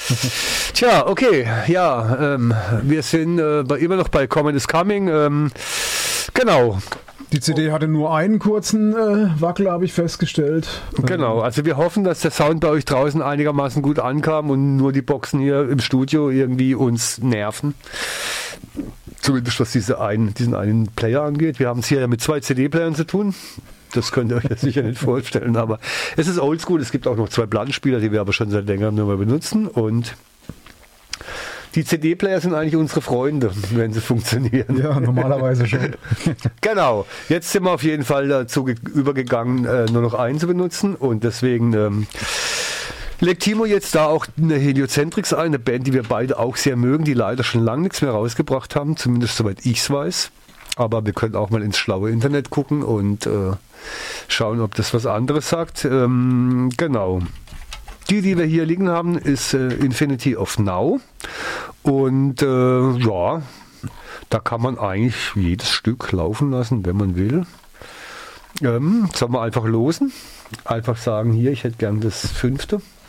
Tja, okay, ja, wir sind immer noch bei Comment is Coming. Genau. Die CD hatte nur einen kurzen Wackel, habe ich festgestellt. Genau, also wir hoffen, dass der Sound bei euch draußen einigermaßen gut ankam und nur die Boxen hier im Studio irgendwie uns nerven. Zumindest was diesen einen Player angeht. Wir haben es hier ja mit 2 CD-Playern zu tun. Das könnt ihr euch ja sicher nicht vorstellen, aber es ist oldschool. Es gibt auch noch 2 Plattenspieler, die wir aber schon seit längerem nur mal benutzen. Und die CD-Player sind eigentlich unsere Freunde, wenn sie funktionieren. Ja, normalerweise schon. Genau, jetzt sind wir auf jeden Fall dazu übergegangen, nur noch einen zu benutzen. Und deswegen legt Timo jetzt da auch eine Heliocentrix ein, eine Band, die wir beide auch sehr mögen, die leider schon lange nichts mehr rausgebracht haben, zumindest soweit ich es weiß. Aber wir können auch mal ins schlaue Internet gucken und schauen, ob das was anderes sagt. Genau. Die wir hier liegen haben, ist Infinity of Now. Und ja, da kann man eigentlich jedes Stück laufen lassen, wenn man will. Sollen wir einfach losen? Einfach sagen, hier, ich hätte gern das 5.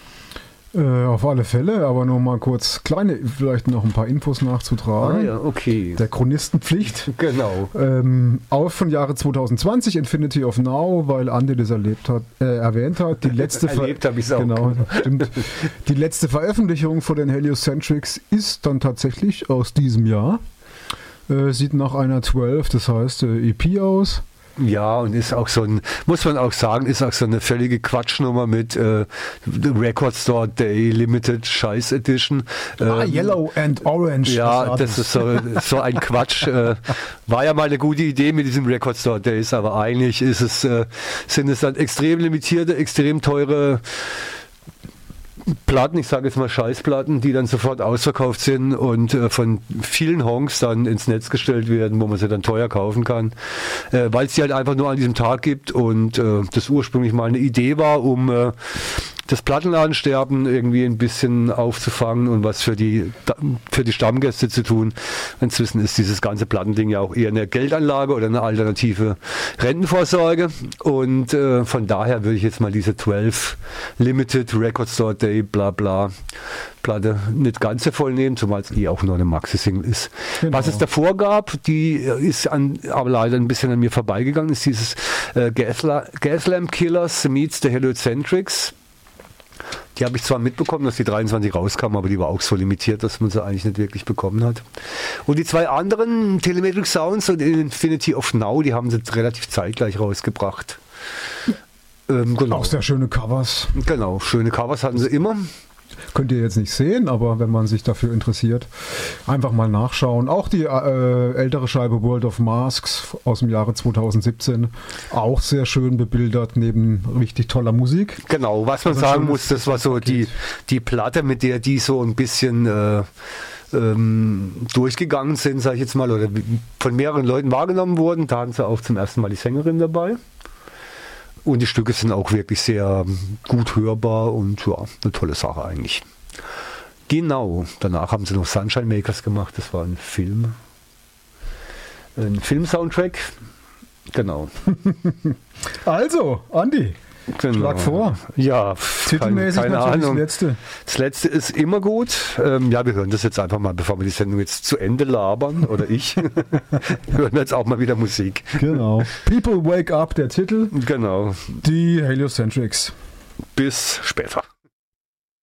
Auf alle Fälle, aber nur mal kurz vielleicht noch ein paar Infos nachzutragen. Ah ja, okay. Der Chronistenpflicht. Genau. Auch von Jahre 2020, Infinity of Now, weil Andi das erwähnt hat. Die letzte erlebt habe ich es auch. Genau, stimmt. Die letzte Veröffentlichung von den Heliocentrics ist dann tatsächlich aus diesem Jahr. Sieht nach einer 12, das heißt EP aus. Ja, und ist auch so ein, muss man auch sagen, ist auch so eine völlige Quatschnummer mit Record Store Day Limited Scheiß Edition. Yellow and Orange. Ja, das ist so ein Quatsch. War ja mal eine gute Idee mit diesem Record Store Days, aber eigentlich sind es dann extrem limitierte, extrem teure Platten, ich sage jetzt mal Scheißplatten, die dann sofort ausverkauft sind und von vielen Honks dann ins Netz gestellt werden, wo man sie dann teuer kaufen kann, weil es die halt einfach nur an diesem Tag gibt und das ursprünglich mal eine Idee war, um das Plattenladensterben irgendwie ein bisschen aufzufangen und was für die Stammgäste zu tun. Inzwischen ist dieses ganze Plattending ja auch eher eine Geldanlage oder eine alternative Rentenvorsorge und von daher würde ich jetzt mal diese 12 Limited Record Store Day bla bla Platte nicht ganz so voll nehmen, zumal es auch nur eine Maxi-Single ist. Genau. Was es davor gab, die ist aber leider ein bisschen an mir vorbeigegangen, ist dieses Gaslamp Killers meets the Heliocentrics. Die habe ich zwar mitbekommen, dass die 23 rauskam, aber die war auch so limitiert, dass man sie eigentlich nicht wirklich bekommen hat. Und die 2 anderen, Telemetric Sounds und Infinity of Now, die haben sie relativ zeitgleich rausgebracht. Genau. Auch sehr schöne Covers. Genau, schöne Covers hatten sie immer. Könnt ihr jetzt nicht sehen, aber wenn man sich dafür interessiert, einfach mal nachschauen. Auch die ältere Scheibe World of Masks aus dem Jahre 2017, auch sehr schön bebildert, neben richtig toller Musik. Genau, was man sagen muss, das war so die Platte, mit der die so ein bisschen durchgegangen sind, sage ich jetzt mal, oder von mehreren Leuten wahrgenommen wurden. Da hatten sie auch zum ersten Mal die Sängerin dabei. Und die Stücke sind auch wirklich sehr gut hörbar und ja, eine tolle Sache eigentlich. Genau, danach haben sie noch Sunshine Makers gemacht, das war ein Film-Soundtrack. Genau. Also, Andi, genau. Schlag vor. Ja, titelmäßig keine Ahnung. Das Letzte. Das Letzte ist immer gut. Ja, wir hören das jetzt einfach mal, bevor wir die Sendung jetzt zu Ende labern, oder ich. Hören wir jetzt auch mal wieder Musik. Genau. People Wake Up, der Titel. Genau. Die Heliocentrics. Bis später.